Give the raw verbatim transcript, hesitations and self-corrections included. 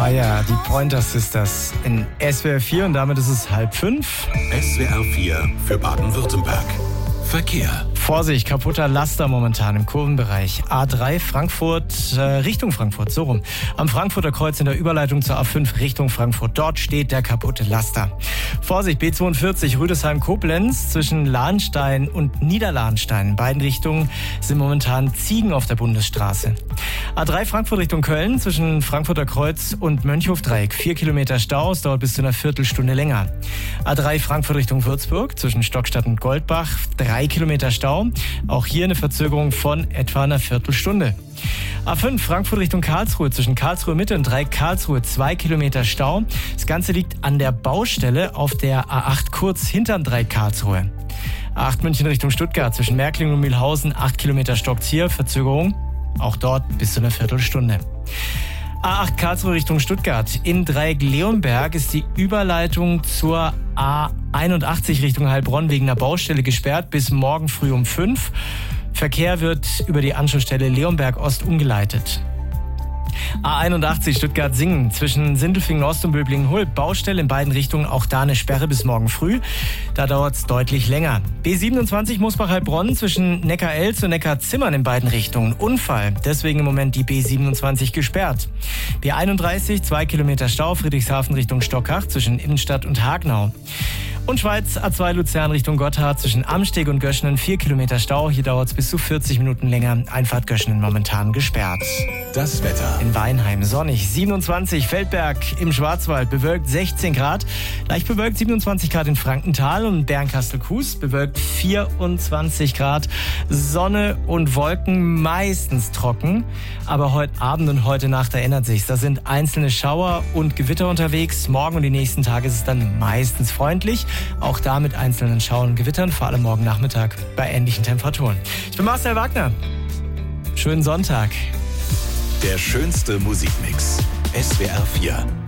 Fire, die Pointer Sisters in S W R vier und damit ist es halb fünf. S W R vier für Baden-Württemberg. Verkehr. Vorsicht, kaputter Laster momentan im Kurvenbereich. A drei Frankfurt, äh, Richtung Frankfurt, so rum. Am Frankfurter Kreuz in der Überleitung zur A fünf Richtung Frankfurt. Dort steht der kaputte Laster. Vorsicht, B zweiundvierzig Rüdesheim-Koblenz zwischen Lahnstein und Niederlahnstein. In beiden Richtungen sind momentan Ziegen auf der Bundesstraße. A drei Frankfurt Richtung Köln zwischen Frankfurter Kreuz und Mönchhofdreieck. Vier Kilometer Stau, es dauert bis zu einer Viertelstunde länger. A drei Frankfurt Richtung Würzburg zwischen Stockstadt und Goldbach. Drei Kilometer Stau. Auch hier eine Verzögerung von etwa einer Viertelstunde. A fünf Frankfurt Richtung Karlsruhe zwischen Karlsruhe Mitte und Dreieck Karlsruhe. Zwei Kilometer Stau. Das Ganze liegt an der Baustelle auf der A acht kurz hinterm Dreieck Karlsruhe. A acht München Richtung Stuttgart zwischen Märklingen und Mühlhausen. Acht Kilometer stockt's hier. Verzögerung auch dort bis zu einer Viertelstunde. A acht Karlsruhe Richtung Stuttgart. In Dreieck Leonberg ist die Überleitung zur A einundachtzig Richtung Heilbronn wegen einer Baustelle gesperrt bis morgen früh um fünf. Verkehr wird über die Anschlussstelle Leonberg Ost umgeleitet. A einundachtzig Stuttgart-Singen zwischen Sindelfingen Ost und Böblingen-Hulb. Baustelle in beiden Richtungen, auch da eine Sperre bis morgen früh. Da dauert es deutlich länger. B siebenundzwanzig Mosbach-Heilbronn zwischen Neckar-Elz und Neckar-Zimmern in beiden Richtungen. Unfall, deswegen im Moment die B siebenundzwanzig gesperrt. B einunddreißig, zwei Kilometer Stau, Friedrichshafen Richtung Stockach zwischen Innenstadt und Hagenau. Und Schweiz, A zwei Luzern Richtung Gotthard zwischen Amsteg und Göschenen, vier Kilometer Stau. Hier dauert es bis zu vierzig Minuten länger. Einfahrt Göschenen momentan gesperrt. Das Wetter. In Weinheim sonnig, siebenundzwanzig, Feldberg im Schwarzwald bewölkt sechzehn Grad. Leicht bewölkt siebenundzwanzig Grad in Frankenthal und Bernkastel-Kues bewölkt vierundzwanzig Grad. Sonne und Wolken meistens trocken. Aber heute Abend und heute Nacht ändert sich's. Da sind einzelne Schauer und Gewitter unterwegs. Morgen und die nächsten Tage ist es dann meistens freundlich. Auch da mit einzelnen Schauern und Gewittern, vor allem morgen Nachmittag bei ähnlichen Temperaturen. Ich bin Marcel Wagner. Schönen Sonntag. Der schönste Musikmix. S W R vier.